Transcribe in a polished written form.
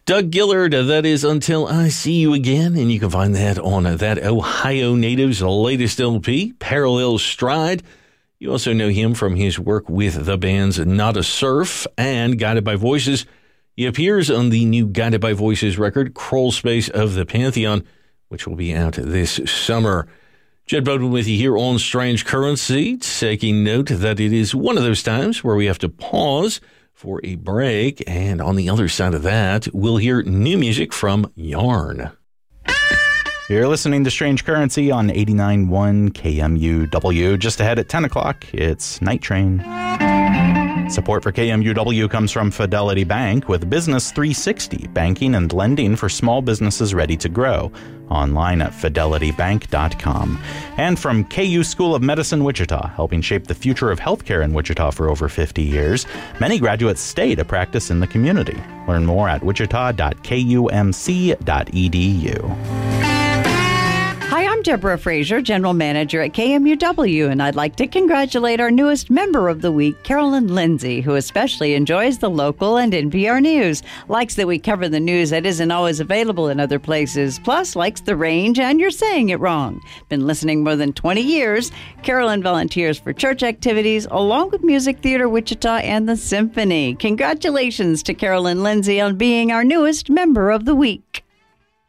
Doug Gillard, that is Until I See You Again, and you can find that on that Ohio Native's latest LP, Parallel Stride. You also know him from his work with the bands Not a Surf and Guided by Voices. He appears on the new Guided by Voices record, Crawl Space of the Pantheon, which will be out this summer. Jed Bowden with you here on Strange Currency, taking note that it is one of those times where we have to pause for a break, and on the other side of that, we'll hear new music from Yarn. You're listening to Strange Currency on 89.1 KMUW. Just ahead at 10 o'clock, it's Night Train. Support for KMUW comes from Fidelity Bank with Business 360, banking and lending for small businesses ready to grow. Online at fidelitybank.com. And from KU School of Medicine, Wichita, helping shape the future of healthcare in Wichita for over 50 years. Many graduates stay to practice in the community. Learn more at wichita.kumc.edu. Hi, I'm Deborah Frazier, General Manager at KMUW, and I'd like to congratulate our newest member of the week, Carolyn Lindsay, who especially enjoys the local and NPR news, likes that we cover the news that isn't always available in other places, plus likes the range and you're saying it wrong. Been listening more than 20 years. Carolyn volunteers for church activities, along with Music Theater Wichita and the Symphony. Congratulations to Carolyn Lindsay on being our newest member of the week.